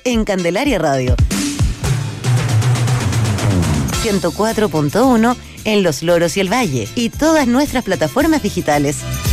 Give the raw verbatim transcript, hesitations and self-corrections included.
en Candelaria Radio. ciento cuatro punto uno en Los Loros y el Valle y todas nuestras plataformas digitales.